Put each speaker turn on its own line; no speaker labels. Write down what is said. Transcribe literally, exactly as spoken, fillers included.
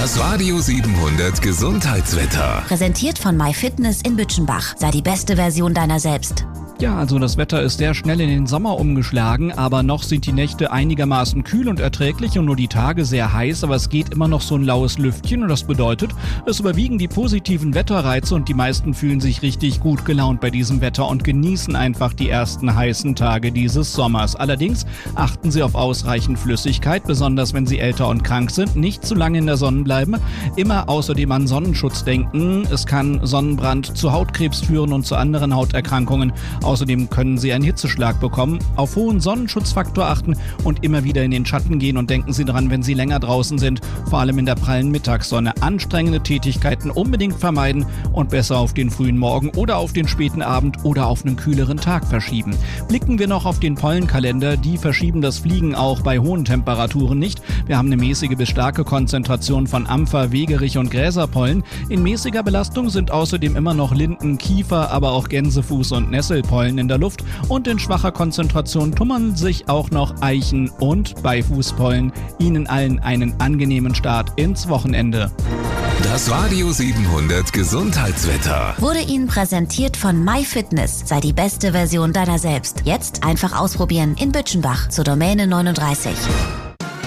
Das Radio siebenhundert Gesundheitswetter.
Präsentiert von MyFitness in Bütchenbach. Sei die beste Version deiner selbst.
Ja, also das Wetter ist sehr schnell in den Sommer umgeschlagen, aber noch sind die Nächte einigermaßen kühl und erträglich und nur die Tage sehr heiß, aber es geht immer noch so ein laues Lüftchen und das bedeutet, es überwiegen die positiven Wetterreize und die meisten fühlen sich richtig gut gelaunt bei diesem Wetter und genießen einfach die ersten heißen Tage dieses Sommers. Allerdings achten Sie auf ausreichend Flüssigkeit, besonders wenn Sie älter und krank sind, nicht zu lange in der Sonne bleiben, immer außerdem an Sonnenschutz denken. Es kann Sonnenbrand zu Hautkrebs führen und zu anderen Hauterkrankungen. Außerdem können Sie einen Hitzeschlag bekommen. Auf hohen Sonnenschutzfaktor achten und immer wieder in den Schatten gehen und denken Sie daran, wenn Sie länger draußen sind, vor allem in der prallen Mittagssonne, anstrengende Tätigkeiten unbedingt vermeiden und besser auf den frühen Morgen oder auf den späten Abend oder auf einen kühleren Tag verschieben. Blicken wir noch auf den Pollenkalender. Die verschieben das Fliegen auch bei hohen Temperaturen nicht. Wir haben eine mäßige bis starke Konzentration von Ampfer, Wegerich und Gräserpollen. In mäßiger Belastung sind außerdem immer noch Linden, Kiefer, aber auch Gänsefuß und Nesselpollen in der Luft und in schwacher Konzentration tummeln sich auch noch Eichen- und Beifußpollen. Ihnen allen einen angenehmen Start ins Wochenende.
Das Radio siebenhundert Gesundheitswetter
Wurde Ihnen präsentiert von MyFitness. Sei die beste Version deiner selbst. Jetzt einfach ausprobieren in Bütchenbach zur Domäne neununddreißig.